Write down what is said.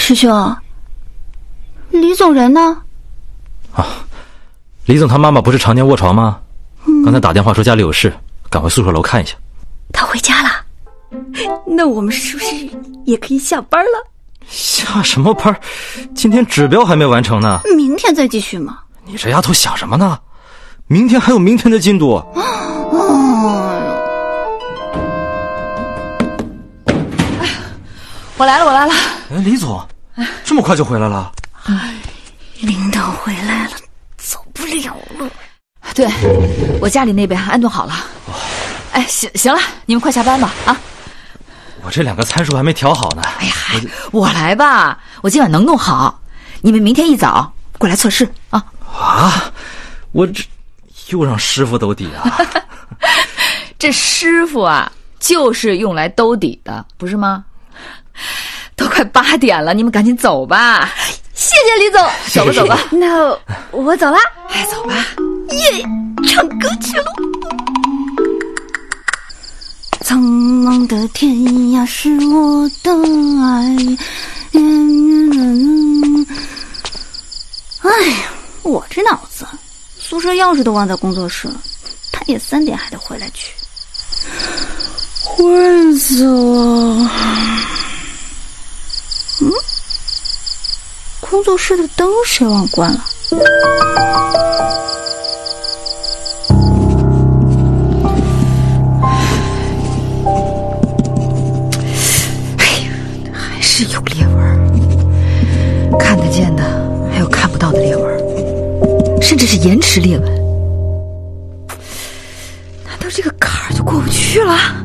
师兄，李总人呢？ 啊，李总他妈妈不是常年卧床吗？刚才打电话说家里有事，赶回宿舍楼看一下。 他回家了？那我们是不是也可以下班了？ 下什么班？今天指标还没完成呢。 明天再继续吗？ 你这丫头想什么呢？明天还有明天的进度。 我来了。 哎，李总，这么快就回来了？ 领导回来了，走不了了。 对，我家里那边安顿好了。哎，行了，你们快下班吧啊！ 我这2个参数还没调好呢。 哎呀，我来吧，我今晚能弄好。你们明天一早过来测试啊！ 啊，我这又让师傅兜底啊！ 这师傅啊，就是用来兜底的，不是吗？都快8点了，你们赶紧走吧。谢谢李总，走吧。 那我走了。 哎，走吧。 耶，唱歌去了。苍茫的天涯是我的爱。哎呀，我这脑子，宿舍钥匙都忘在工作室了，他也3点还得回来取。会走啊。工作室的灯谁忘关了？ 哎呀，还是有裂纹，看得见的还有看不到的裂纹，甚至是延迟裂纹。难道这个坎儿就过不去了？